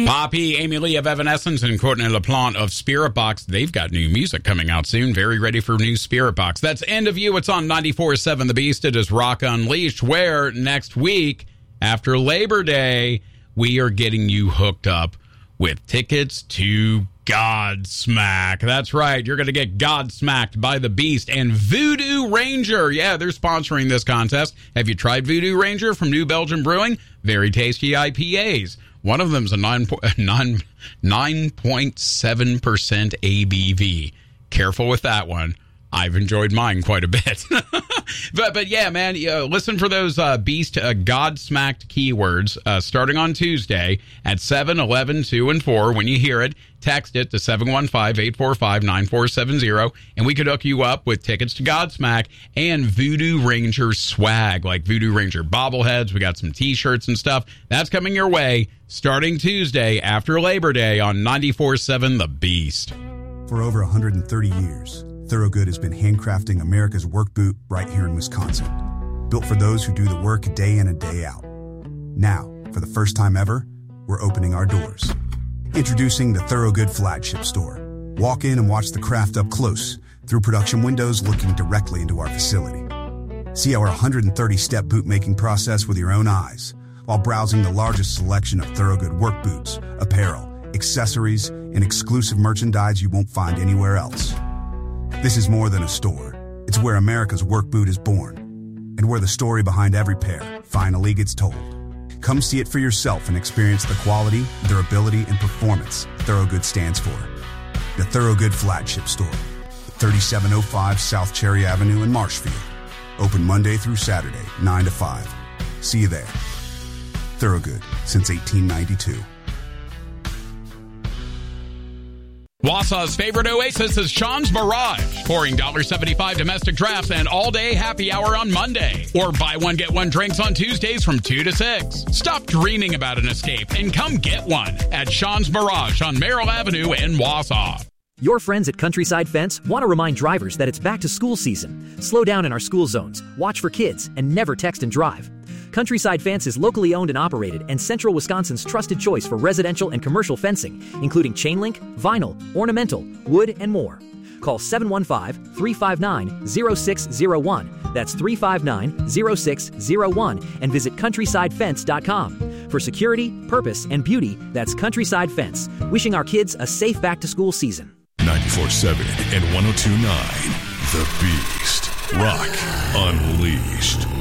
Poppy, Amy Lee of Evanescence, and Courtney LaPlante of Spirit Box. They've got new music coming out soon. Very ready for new Spirit Box. That's End of You. It's on 94.7 The Beast. It is Rock Unleashed, where next week, after Labor Day, we are getting you hooked up with tickets to Godsmack. That's right. You're going to get Godsmacked by the Beast and Voodoo Ranger. Yeah, they're sponsoring this contest. Have you tried Voodoo Ranger from New Belgium Brewing? Very tasty IPAs. One of them's a 9.7% ABV. Careful with that one. I've enjoyed mine quite a bit. but yeah, man, listen for those Beast Godsmacked keywords starting on Tuesday at 7, 11, 2, and 4. When you hear it, text it to 715-845-9470, and we could hook you up with tickets to Godsmack and Voodoo Ranger swag, like Voodoo Ranger bobbleheads. We got some T-shirts and stuff. That's coming your way starting Tuesday after Labor Day on 94.7 The Beast. For over 130 years, Thorogood has been handcrafting America's work boot right here in Wisconsin. Built for those who do the work day in and day out. Now, for the first time ever, we're opening our doors. Introducing the Thorogood Flagship Store. Walk in and watch the craft up close through production windows looking directly into our facility. See our 130-step boot-making process with your own eyes while browsing the largest selection of Thorogood work boots, apparel, accessories, and exclusive merchandise you won't find anywhere else. This is more than a store. It's where America's work boot is born, and where the story behind every pair finally gets told. Come see it for yourself and experience the quality, durability, and performance Thorogood stands for. The Thorogood Flagship Store, 3705 South Cherry Avenue in Marshfield. Open Monday through Saturday, 9 to 5. See you there. Thorogood, since 1892. Wausau's favorite oasis is Sean's Mirage. Pouring $1.75 domestic drafts and all-day happy hour on Monday. Or buy one, get one drinks on Tuesdays from 2 to 6. Stop dreaming about an escape and come get one at Sean's Mirage on Merrill Avenue in Wausau. Your friends at Countryside Fence want to remind drivers that it's back to school season. Slow down in our school zones, watch for kids, and never text and drive. Countryside Fence is locally owned and operated and Central Wisconsin's trusted choice for residential and commercial fencing, including chain link, vinyl, ornamental, wood, and more. Call 715-359-0601. That's 359-0601 and visit countrysidefence.com. For security, purpose, and beauty, that's Countryside Fence. Wishing our kids a safe back-to-school season. 94.7 and 102.9 The Beast. Rock Unleashed.